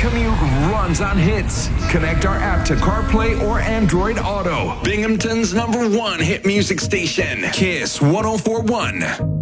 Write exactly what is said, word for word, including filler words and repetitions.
commute runs on hits. Connect our app to CarPlay or Android Auto. Binghamton's number one hit music station. Kiss one oh four one.